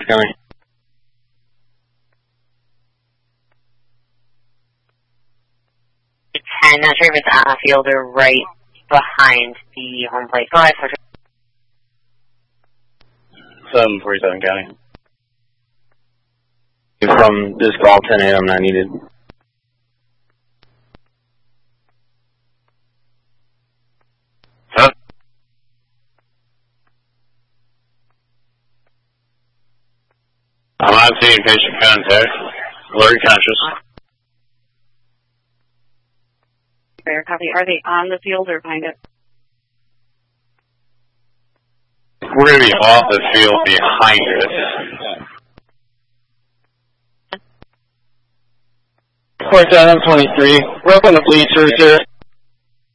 coming. I'm not sure if it's on a field or right behind the home plate. Go ahead, Sergeant. 747 County. From this call, 10 a.m. not needed. Huh? I'm not seeing patient contact. Alert conscious. Fair copy. Are they on the field or behind it? We're going to be off the field behind us. 4723, we're up on the bleachers here.